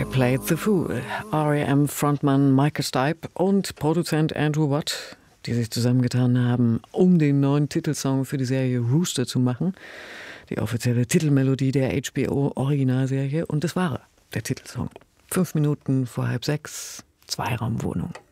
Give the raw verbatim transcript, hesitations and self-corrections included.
Played the Fool. R E M-Frontmann Michael Stipe und Produzent Andrew Watt, die sich zusammengetan haben, um den neuen Titelsong für die Serie Rooster zu machen. Die offizielle Titelmelodie der H B O-Originalserie. Und das war er, der Titelsong. Fünf Minuten vor halb sechs, Zweiraumwohnung.